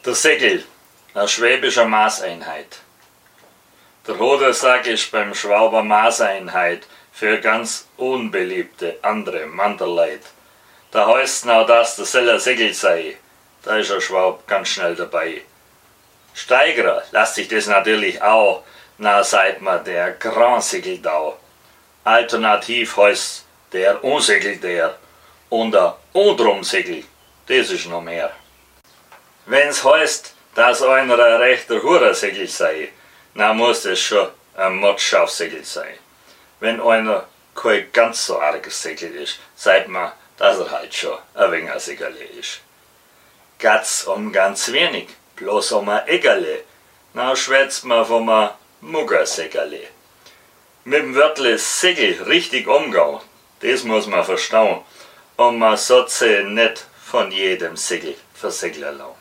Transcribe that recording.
Der Segel, eine schwäbische Maßeinheit. Der Hodensack ist beim Schwaber Maßeinheit für ganz unbeliebte andere Manderleid. Da heißt noch, dass der Seller Segel sei. Da ist der Schwab ganz schnell dabei. Steigerer lässt sich das natürlich auch, na sagt man der Grand Segeldau. Alternativ heißt der Unsegel der und der Undrumsegel, das ist noch mehr. Wenn's heißt, dass einer ein rechter Hurersegel sei, dann muss das schon ein Mordschafsegel sein. Wenn einer kein ganz so arges Segel ist, sagt man, dass er halt schon ein wenig ein Segele ist. Geht's um ganz wenig, bloß um ein Eggerle, dann schwätzt man vom Muggersegele. Mit dem Wörtle Segel richtig umgehen, das muss man verstauen, und man sollte sich nicht von jedem Segel versegeln lassen.